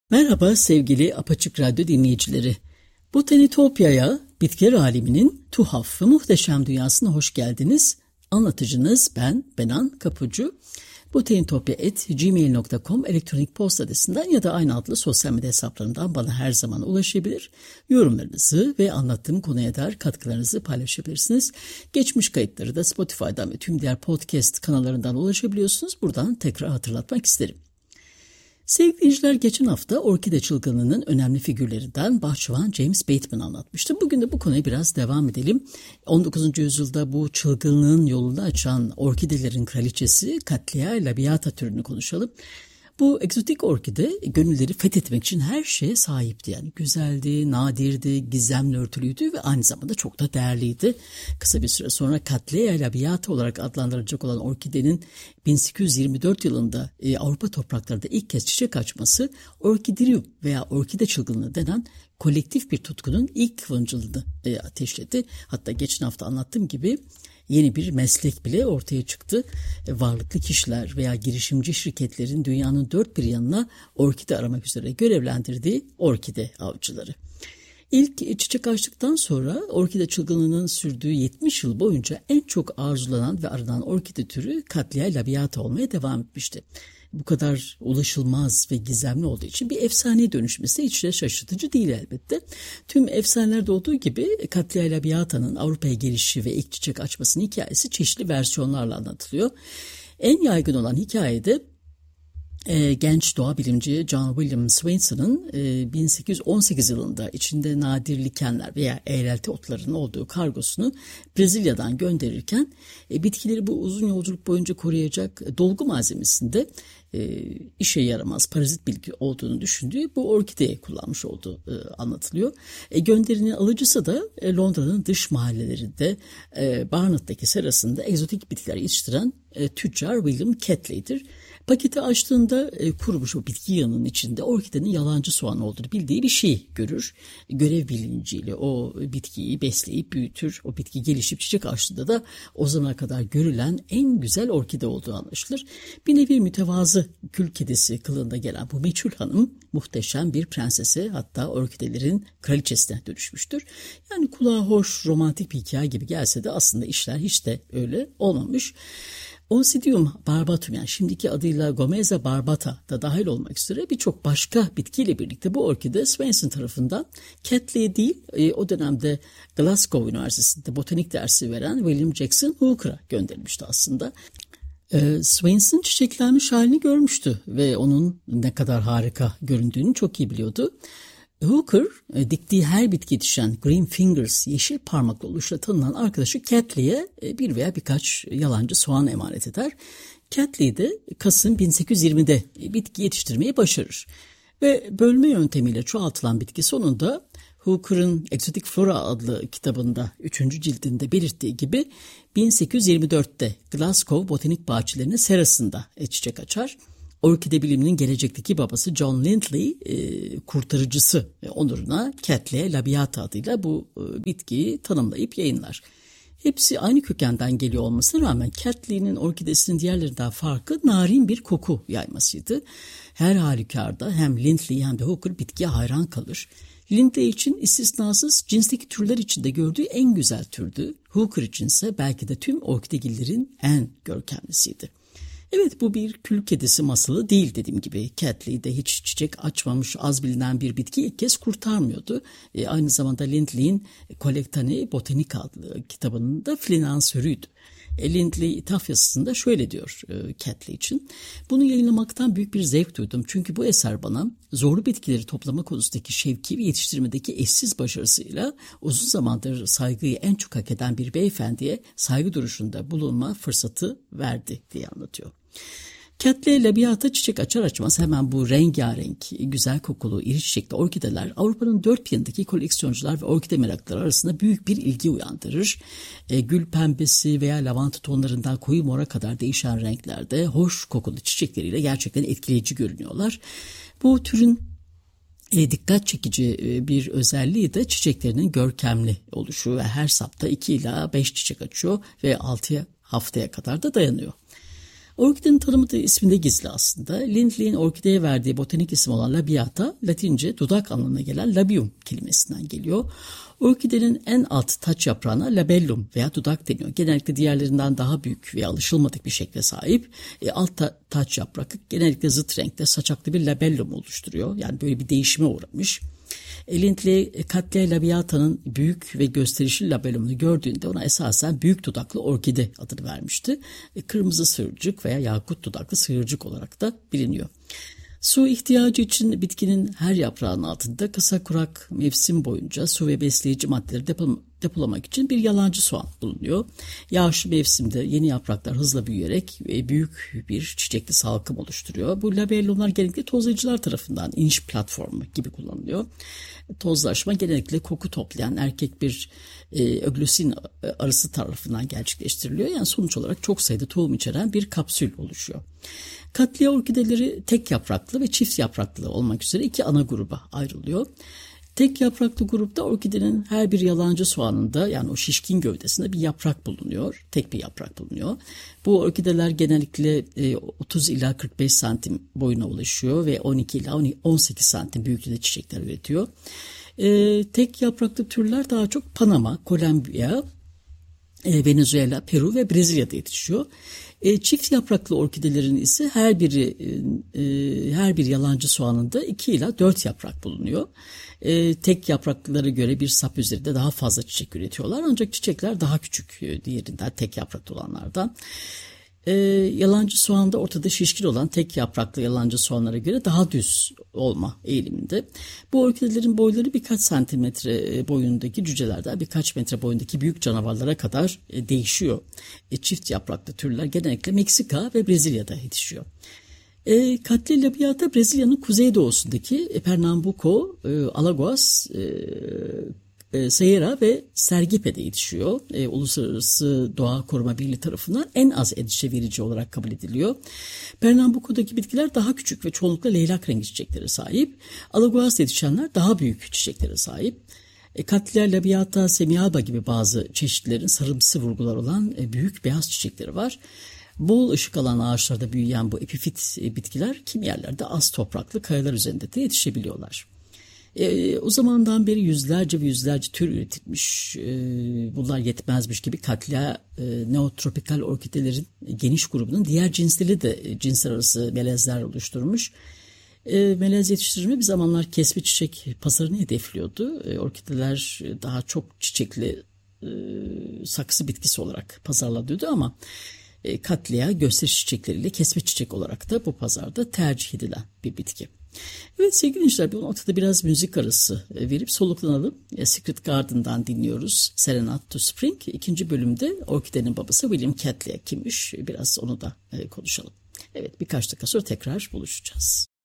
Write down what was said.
Merhaba sevgili Apaçık Radyo dinleyicileri. Botanitopya'ya, bitkiler aleminin tuhaf ve muhteşem dünyasına hoş geldiniz. Anlatıcınız ben Benan Kapucu. botanitopya@gmail.com elektronik posta adresinden ya da aynı adlı sosyal medya hesaplarından bana her zaman ulaşabilir. Yorumlarınızı ve anlattığım konuya dair katkılarınızı paylaşabilirsiniz. Geçmiş kayıtları da Spotify'dan ve tüm diğer podcast kanallarından ulaşabiliyorsunuz. Buradan tekrar hatırlatmak isterim. Sevgili dinleyiciler, geçen hafta orkide çılgınlığının önemli figürlerinden bahçıvan James Bateman anlatmıştım. Bugün de bu konuya biraz devam edelim. 19. yüzyılda bu çılgınlığın yolunu açan orkidelerin kraliçesi Cattleya labiata türünü konuşalım. Bu egzotik orkide gönülleri fethetmek için her şeye sahipti. Yani güzeldi, nadirdi, gizemli örtülüydü ve aynı zamanda çok da değerliydi. Kısa bir süre sonra Cattleya labiata olarak adlandırılacak olan orkidenin 1824 yılında Avrupa topraklarında ilk kez çiçek açması orkiderium veya orkide çılgınlığı denen kolektif bir tutkunun ilk kıvılcımını ateşledi. Hatta geçen hafta anlattığım gibi yeni bir meslek bile ortaya çıktı. Varlıklı kişiler veya girişimci şirketlerin dünyanın dört bir yanına orkide aramak üzere görevlendirdiği orkide avcıları. İlk çiçek açtıktan sonra orkide çılgınlığının sürdüğü 70 yıl boyunca en çok arzulanan ve aranan orkide türü Cattleya labiata olmaya devam etmişti. Bu kadar ulaşılmaz ve gizemli olduğu için bir efsaneye dönüşmesi hiç de şaşırtıcı değil elbette. Tüm efsanelerde olduğu gibi Cattleya labiata'nın Avrupa'ya gelişi ve ilk çiçek açmasının hikayesi çeşitli versiyonlarla anlatılıyor. En yaygın olan hikayede genç doğa bilimci John William Swainson'ın 1818 yılında içinde nadir likenler veya eğrelti otlarının olduğu kargosunu Brezilya'dan gönderirken bitkileri bu uzun yolculuk boyunca koruyacak dolgu malzemesinde işe yaramaz parazit bitki olduğunu düşündüğü bu orkideyi kullanmış olduğu anlatılıyor. Gönderinin alıcısı da Londra'nın dış mahallelerinde Barnard'daki serasında egzotik bitkiler yetiştiren tüccar William Catley'dir. Paketi açtığında kurumuş o bitki yığınının içinde orkidenin yalancı soğan olduğunu bildiği bir şey görür. Görev bilinciyle o bitkiyi besleyip büyütür. O bitki gelişip çiçek açtığında da o zamana kadar görülen en güzel orkide olduğu anlaşılır. Bir nevi mütevazı kül kedisi kılığında gelen bu meçhul hanım muhteşem bir prensese, hatta orkidelerin kraliçesine dönüşmüştür. Yani kulağa hoş, romantik bir hikaye gibi gelse de aslında işler hiç de öyle olmamış. Oncidium barbatum, yani şimdiki adıyla Gomeza barbata da dahil olmak üzere birçok başka bitkiyle birlikte bu orkide Swainson tarafından Cattleya değil, o dönemde Glasgow Üniversitesi'nde botanik dersi veren William Jackson Hooker'a gönderilmişti aslında. Swainson çiçeklenmiş halini görmüştü ve onun ne kadar harika göründüğünü çok iyi biliyordu. Hooker diktiği her bitki yetişen Green Fingers, yeşil parmaklı oluşla tanınan arkadaşı Cattley'e bir veya birkaç yalancı soğan emanet eder. Cattley de Kasım 1820'de bitki yetiştirmeyi başarır. Ve bölme yöntemiyle çoğaltılan bitki sonunda Hooker'ın Exotic Flora adlı kitabında 3. cildinde belirttiği gibi 1824'te Glasgow Botanik Bahçelerinin serasında çiçek açar. Orkide biliminin gelecekteki babası John Lindley kurtarıcısı onuruna Cattleya labiata adıyla bu bitkiyi tanımlayıp yayınlar. Hepsi aynı kökenden geliyor olmasına rağmen Cattleya'nın orkidesinin diğerlerinden farkı narin bir koku yaymasıydı. Her halükarda hem Lindley hem de Hooker bitkiye hayran kalır. Lindley için istisnasız cinsteki türler içinde gördüğü en güzel türdü. Hooker içinse belki de tüm orkidegillerin en görkemlisiydi. Evet, bu bir kül kedisi masalı değil dediğim gibi. Cattleya hiç çiçek açmamış az bilinen bir bitki ilk kez kurtarmıyordu. Aynı zamanda Lindley'in Collectanea Botanica adlı kitabının da finansörüydü. Lindley ithaf yazısında şöyle diyor Cattleya için: "Bunu yayınlamaktan büyük bir zevk duydum. Çünkü bu eser bana zorlu bitkileri toplama konusundaki şevki ve yetiştirmedeki eşsiz başarısıyla uzun zamandır saygıyı en çok hak eden bir beyefendiye saygı duruşunda bulunma fırsatı verdi" diye anlatıyor. Cattleya labiata çiçek açar açmaz hemen bu rengarenk, güzel kokulu, iri çiçekli orkideler Avrupa'nın dört bir yanındaki koleksiyoncular ve orkide meraklıları arasında büyük bir ilgi uyandırır. Gül pembesi veya lavanta tonlarından koyu mora kadar değişen renklerde hoş kokulu çiçekleriyle gerçekten etkileyici görünüyorlar. Bu türün dikkat çekici bir özelliği de çiçeklerinin görkemli oluşu ve her sapta 2 ila 5 çiçek açıyor ve 6 haftaya kadar da dayanıyor. Orkidenin tanımı da isminde gizli aslında. Lindley'in orkideye verdiği botanik isim olan labiata, Latince dudak anlamına gelen labium kelimesinden geliyor. Orkidenin en alt taç yaprağına labellum veya dudak deniyor. Genellikle diğerlerinden daha büyük ve alışılmadık bir şekle sahip. Alt taç yaprak genellikle zıt renkte saçaklı bir labellum oluşturuyor. Yani böyle bir değişime uğramış. Lindley, Cattleya labiata'nın büyük ve gösterişli labellumunu gördüğünde ona esasen büyük dudaklı orkide adını vermişti. Kırmızı sığırcık veya yakut dudaklı sığırcık olarak da biliniyor. Su ihtiyacı için bitkinin her yaprağının altında kısa kurak mevsim boyunca su ve besleyici maddeleri depolamak için bir yalancı soğan bulunuyor. Yağışlı mevsimde yeni yapraklar hızla büyüyerek büyük bir çiçekli salkım oluşturuyor. Bu labellumlar genellikle tozlayıcılar tarafından iniş platformu gibi kullanılıyor. Tozlaşma genellikle koku toplayan erkek bir öglüsin arısı tarafından gerçekleştiriliyor. Yani sonuç olarak çok sayıda tohum içeren bir kapsül oluşuyor. Cattleya orkideleri tek yapraklı ve çift yapraklı olmak üzere iki ana gruba ayrılıyor. Tek yapraklı grupta orkidenin her bir yalancı soğanında, yani o şişkin gövdesinde bir yaprak bulunuyor. Tek bir yaprak bulunuyor. Bu orkideler genellikle 30 ila 45 santim boyuna ulaşıyor ve 12 ila 18 santim büyüklüğünde çiçekler üretiyor. Tek yapraklı türler daha çok Panama, Kolombiya, Venezuela, Peru ve Brezilya'da yetişiyor. Çift yapraklı orkidelerin ise her bir yalancı soğanında 2 ila 4 yaprak bulunuyor. Tek yapraklılara göre bir sap üzerinde daha fazla çiçek üretiyorlar, ancak çiçekler daha küçük diğerinden, tek yapraklı olanlardan. Yalancı soğanda ortada şişkin olan tek yapraklı yalancı soğanlara göre daha düz olma eğiliminde. Bu orkidelerin boyları birkaç santimetre boyundaki cücelerden birkaç metre boyundaki büyük canavarlara kadar değişiyor. Çift yapraklı türler genellikle Meksika ve Brezilya'da yetişiyor. Cattleya labiata Brezilya'nın kuzeydoğusundaki Pernambuco, Alagoas, Ceará ve Sergipe'de yetişiyor. Uluslararası Doğa Koruma Birliği tarafından en az endişe verici olarak kabul ediliyor. Pernambuco'daki bitkiler daha küçük ve çoğunlukla leylak rengi çiçeklere sahip. Alagoas'ta yetişenler daha büyük çiçeklere sahip. Cattleya labiata semialba gibi bazı çeşitlerin sarımsı vurgular olan büyük beyaz çiçekleri var. Bol ışık alan ağaçlarda büyüyen bu epifit bitkiler kimi yerlerde az topraklı kayalar üzerinde de yetişebiliyorlar. O zamandan beri yüzlerce ve yüzlerce tür üretilmiş. Bunlar yetmezmiş gibi Cattleya neotropikal orkidelerin geniş grubunun diğer cinsleri de cinsler arası melezler oluşturmuş. Melez yetiştirme bir zamanlar kesme çiçek pazarını hedefliyordu. Orkideler daha çok çiçekli saksı bitkisi olarak pazarlanıyordu ama Cattleya gösteriş çiçekleriyle kesme çiçek olarak da bu pazarda tercih edilen bir bitki. Evet sevgili dinleyiciler, bu noktada biraz müzik arası verip soluklanalım. Secret Garden'dan dinliyoruz Serenade to Spring. İkinci bölümde orkidenin babası William Cattleya kimmiş, biraz onu da konuşalım. Evet, birkaç dakika sonra tekrar buluşacağız.